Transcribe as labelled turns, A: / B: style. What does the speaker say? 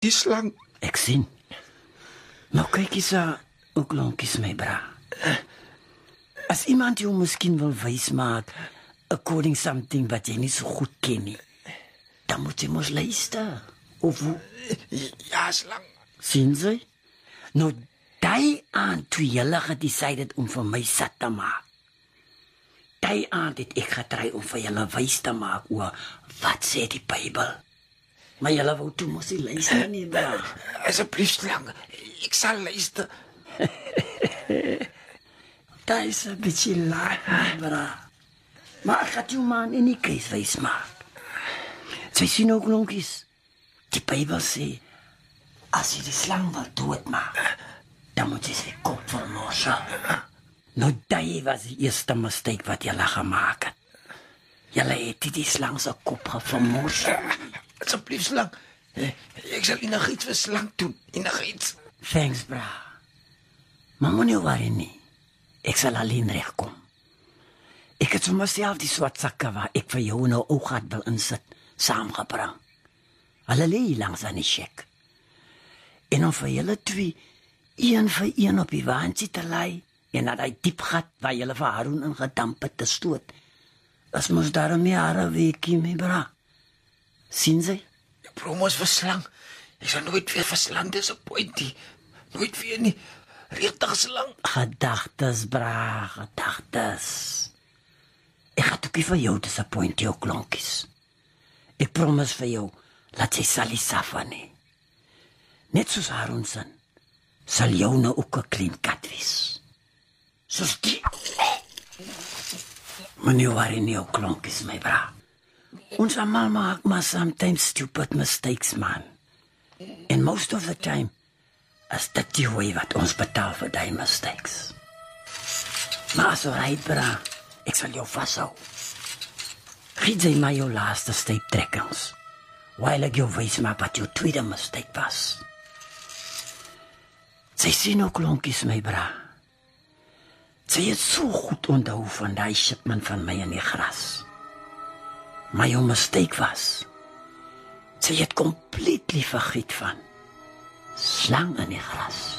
A: Die slang.
B: Ek sien. Nou kyk eens hoe klonkies my bra. As iemand jou miskien wil wys maak, according something wat jy nie so goed ken nie, dan moet jy mos luister. Of hoe?
A: Ja, slang.
B: Sien jy? Nou, die aand toe julle gedecided om vir my sat te maak. Die aand het ek getry om vir julle wys te maak oor wat sê die Bybel. Maar julle wou toe mos nie luister nie, bra.
A: Asseblief, slang. Ek sal luister.
B: Dat is een beetje laat, bra. Maar ek gaat jou man in die kees wys maak. Sy sien ook lonkies. Die Bybel sê, as jy die slang wil doodmaak, dan moet jy sy kop vermors. Nou, die was die eerste mistake wat julle gemaakt het. Julle het die slang sy kop vermors.
A: Asseblief, slang. Ek sal enigiets vir slang doen. Enigiets.
B: Thanks, bra. Maar moenie worry nie. Ek sal alleen regkom. Ek het vir myself die swart sakke waar ek vir jou nou ook gaat wil insit, saamgebring. Hulle lê langs aan die shek. En om vir julle twee, een vir een op die waantjie te lei, en na die diep gat waar julle vir Haroon in gedamp het te stoot, is mos daarom nie hare weekie, my bra. Sien sy?
A: Ek promos vir slang. Ek sal nooit weer vir slang disappointie. Nooit weer nie. Regtig slang.
B: Gedagtes, bra, gedagtes. Ek gaat ook nie vir jou disappoint, jou klonkies. Ek promise vir jou, laat sy sal nie suffer nie. Net soos Haroon sin, sal jou nou ook 'n clean kat wees. Soos die. Moenie worry nie, jou klonkies, my bra. Ons almal maak maar sometimes stupid mistakes, man. And most of the time, is dit die way wat ons betaal vir die mistakes. Maar as alright, bra, ek sal jou vashou. Giet jy my jou laaste steeptrekkings, while ek jou wys maak wat jou tweede mistake was. Sy sien ook klonkies, my bra. Sy het so goed onthou van die shipment van my in die gras. Maar jou mistake was, sy het completely vergiet van slang in die gras.